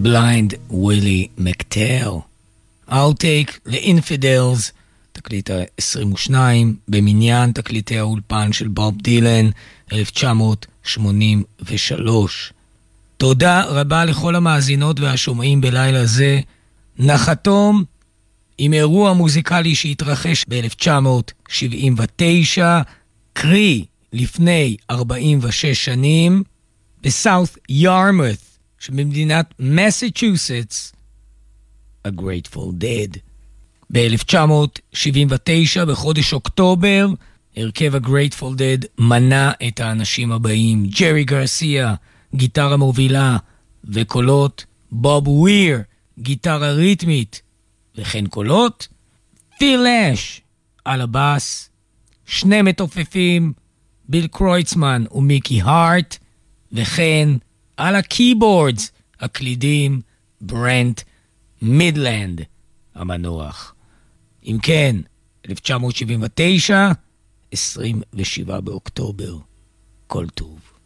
בליינד ווילי מקטר. Outtake לאינפידלס, תקליט ה-22 במניין תקליטי האולפן של בוב דילן 1983. תודה רבה לכל המאזינות והשומעים בלילה זה. נחתום עם אירוע מוזיקלי שהתרחש ב-1979, קרי לפני 46 שנים, בסאות' יארמות' שבמדינת מסצ'וסטס, A Grateful Dead. ב-1979, בחודש אוקטובר, הרכב ה-Grateful Dead מנה את האנשים הבאים: ג'רי גרסיה, גיטרה מובילה וקולות, בוב וויר, גיטרה ריתמית וכן קולות, פיל אש על הבאס, שני מתופפים, ביל קרויצמן ומיקי הארט, וכן על הקייבורדס, הקלידים, ברנט מידלנד המנוח. אם כן, 1979, 27 באוקטובר. כל טוב.